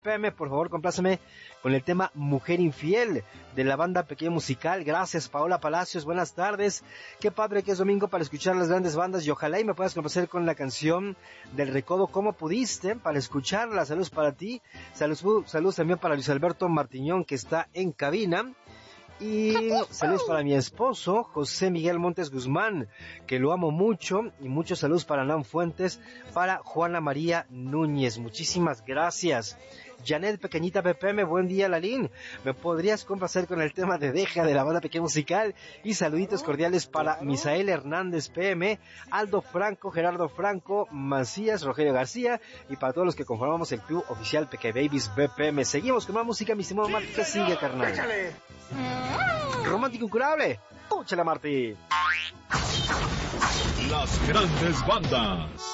PM, por favor, compláceme con el tema Mujer Infiel de la banda Pequeño Musical. Gracias, Paola Palacios, buenas tardes. Qué padre que es domingo para escuchar las grandes bandas y ojalá y me puedas complacer con la canción del Recodo Como Pudiste para escucharla. Saludos para ti. Saludos también para Luis Alberto Martiñón, que está en cabina. Y saludos para mi esposo, José Miguel Montes Guzmán, que lo amo mucho. Y muchos saludos para Nan Fuentes, para Juana María Núñez. Muchísimas gracias. Janet Pequeñita BPM, buen día, Lalín. ¿Me podrías complacer con el tema de Deja de la banda Pequeño Musical? Y saluditos cordiales para Misael Hernández PM, Aldo Franco, Gerardo Franco, Macías, Rogelio García y para todos los que conformamos el club oficial Peque Babies BPM. Seguimos con más música, mi estimado Martí. ¿Qué sigue, carnal? Échale. Romántico incurable. Úchale, Martí. Las grandes bandas.